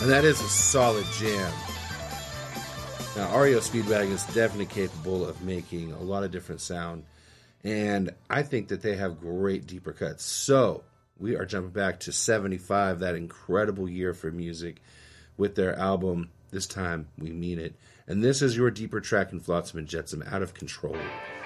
And that is a solid jam. Now, REO Speedwagon is definitely capable of making a lot of different sound. And I think that they have great deeper cuts. So, we are jumping back to 75, that incredible year for music, with their album, This Time We Mean It. And this is your deeper track in Flotsam and Jetsam, Out of Control.